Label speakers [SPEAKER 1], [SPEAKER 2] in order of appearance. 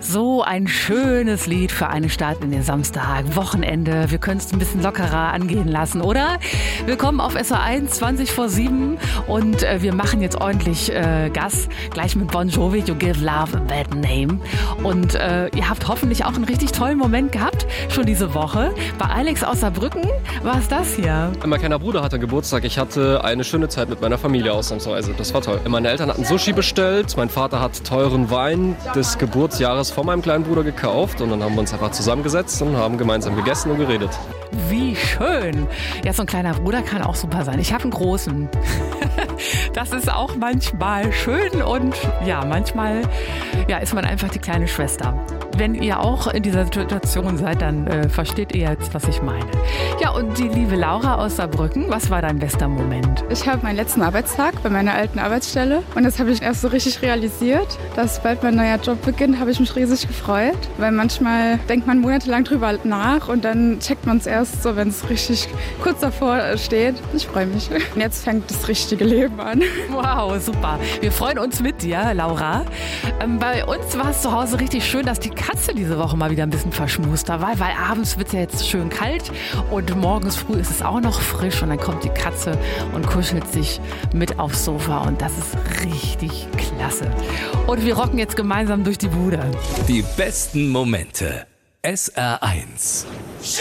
[SPEAKER 1] So ein schönes Lied für einen Start in den Samstag, Wochenende. Wir können es ein bisschen lockerer angehen lassen, oder? Willkommen auf SO1, 20 vor 7 und wir machen jetzt ordentlich Gas, gleich mit Bon Jovi, You Give Love a Bad Name. Und ihr habt hoffentlich auch einen richtig tollen Moment gehabt, schon diese Woche. Bei Alex aus Saarbrücken war es das hier.
[SPEAKER 2] Mein kleiner Bruder hatte Geburtstag. Ich hatte eine schöne Zeit mit meiner Familie ausnahmsweise. Das war toll. Meine Eltern hatten Sushi bestellt. Mein Vater hat teuren Wein des Geburtsjahres von meinem kleinen Bruder gekauft. Und dann haben wir uns einfach zusammengesetzt und haben gemeinsam gegessen und geredet.
[SPEAKER 1] Wie schön. Ja, so ein kleiner Bruder kann auch super sein. Ich habe einen großen. Das ist auch manchmal schön und ja, manchmal ist man einfach die kleine Schwester. Wenn ihr auch in dieser Situation seid, dann versteht ihr jetzt, was ich meine. Ja, und die liebe Laura aus Saarbrücken, was war dein bester Moment?
[SPEAKER 3] Ich habe meinen letzten Arbeitstag bei meiner alten Arbeitsstelle und das habe ich erst so richtig realisiert, dass bald mein neuer Job beginnt, habe ich mich riesig gefreut, weil manchmal denkt man monatelang drüber nach und dann checkt man es erst so, wenn es richtig kurz davor steht. Ich freue mich. Und jetzt fängt das richtige Leben an.
[SPEAKER 1] Wow, super. Wir freuen uns mit dir, Laura. Bei uns war es zu Hause richtig schön, dass die Katze diese Woche mal wieder ein bisschen verschmuster war, weil abends wird es ja jetzt schön kalt und morgens früh ist es auch noch frisch und dann kommt die Katze und kuschelt sich mit aufs Sofa und das ist richtig klasse. Und wir rocken jetzt gemeinsam durch die Bude.
[SPEAKER 4] Die besten Momente. SR1.